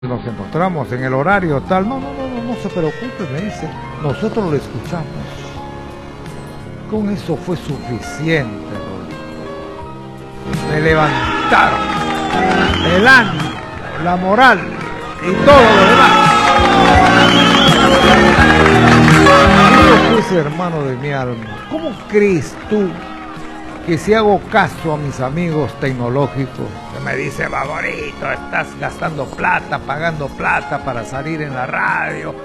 Nos encontramos en el horario tal. No se preocupe, me dice. Nosotros lo escuchamos. Con eso fue suficiente, Rodrigo. Me levantaron el ánimo, la moral y todo lo demás. Yo pues, hermano de mi alma, ¿cómo crees tú que si hago caso a mis amigos tecnológicos, que me dice, Vaborito, estás gastando plata, pagando plata para salir en la radio,